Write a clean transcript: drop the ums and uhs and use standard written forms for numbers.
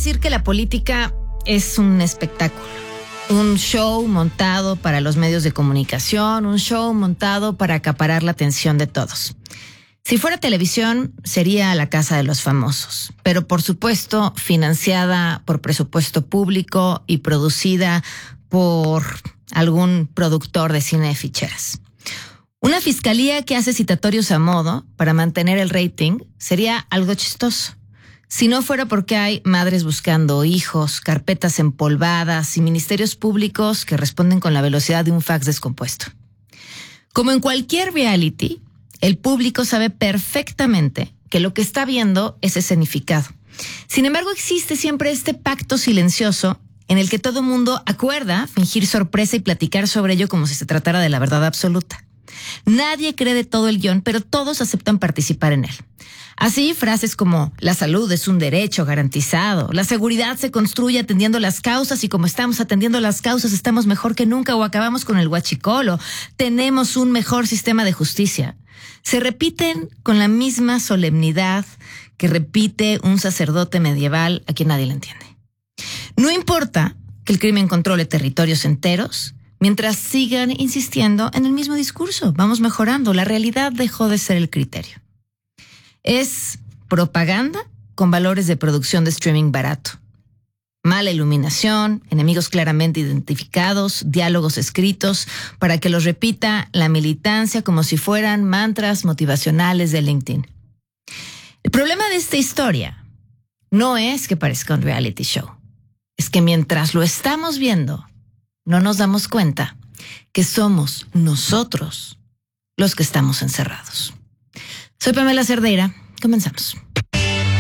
decir que la política es un espectáculo, un show montado para los medios de comunicación, un show montado para acaparar la atención de todos. Si fuera televisión, sería La Casa de los Famosos, pero por supuesto financiada por presupuesto público y producida por algún productor de cine de ficheras. Una fiscalía que hace citatorios a modo para mantener el rating sería algo chistoso. Si no fuera porque hay madres buscando hijos, carpetas empolvadas y ministerios públicos que responden con la velocidad de un fax descompuesto. Como en cualquier reality, el público sabe perfectamente que lo que está viendo es escenificado. Sin embargo, existe siempre este pacto silencioso en el que todo mundo acuerda fingir sorpresa y platicar sobre ello como si se tratara de la verdad absoluta. Nadie cree de todo el guión, pero todos aceptan participar en él. Así, frases como la salud es un derecho garantizado, la seguridad se construye atendiendo las causas y como estamos atendiendo las causas estamos mejor que nunca o acabamos con el huachicol, tenemos un mejor sistema de justicia. Se repiten con la misma solemnidad que repite un sacerdote medieval a quien nadie le entiende. No importa que el crimen controle territorios enteros, mientras sigan insistiendo en el mismo discurso. Vamos mejorando. La realidad dejó de ser el criterio. Es propaganda con valores de producción de streaming barato. Mala iluminación, enemigos claramente identificados, diálogos escritos para que los repita la militancia como si fueran mantras motivacionales de LinkedIn. El problema de esta historia no es que parezca un reality show. Es que mientras lo estamos viendo, no nos damos cuenta que somos nosotros los que estamos encerrados. Soy Pamela Cerdeira. Comenzamos.